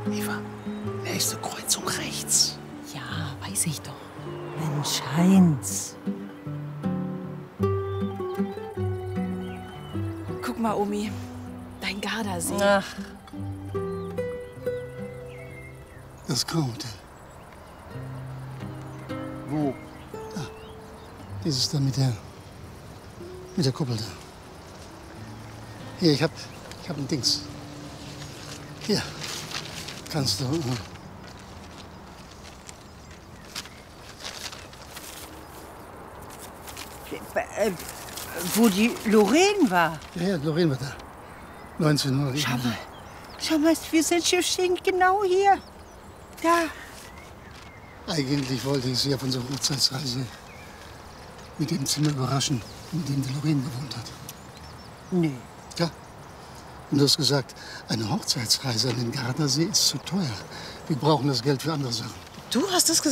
Eva, nächste Kreuzung rechts. Ja, weiß ich doch. Mensch, Heinz. Guck mal, Omi. Dein Gardasee. Ach, Das Grand-Hotel. Wo? Dieses da mit der Kuppel da. Hier, ich hab ein Dings. Hier. Kannst du. wo die Lorraine war. Ja, Lorraine war da. 19 Uhr. Schau mal, wir sind schon genau hier. Da. Eigentlich wollte ich sie auf unserer Hochzeitsreise mit dem Zimmer überraschen, in dem die Lorraine gewohnt hat. Nee. Ja. Und du hast gesagt, eine Hochzeitsreise an den Gardasee ist zu teuer. Wir brauchen das Geld für andere Sachen. Du hast es gesagt.